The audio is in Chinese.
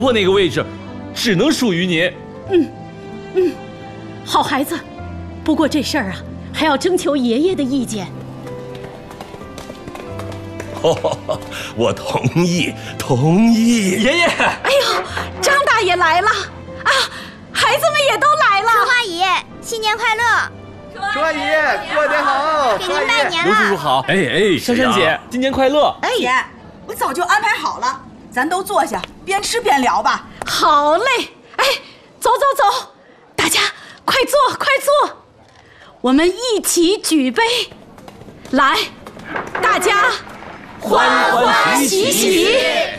我那个位置只能属于您。 好孩子，不过这事儿啊，还要征求爷爷的意见。 我同意，同意。 爷爷， 哎呦，张大爷来了啊！孩子们也都来了。 春花爷，新年快乐！ 春花爷，过年好！ 给您拜年刘叔叔了。 好。哎，珊珊是啊姐，新年快乐！ 哎，姐，我早就安排好了，咱都坐下，边吃边聊吧。 好嘞，哎，走走走，大家快坐快坐，我们一起举杯，来，大家欢欢喜喜。